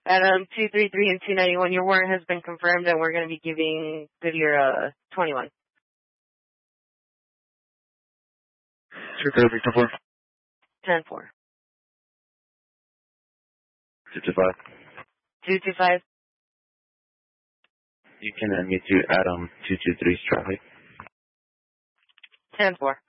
Adam 233 and 291, your warrant has been confirmed, and we're going to be giving Goodyear 21. Sure, Victor 4. 10-4. 225. 225. You can admit to Adam 223's traffic. 10-4.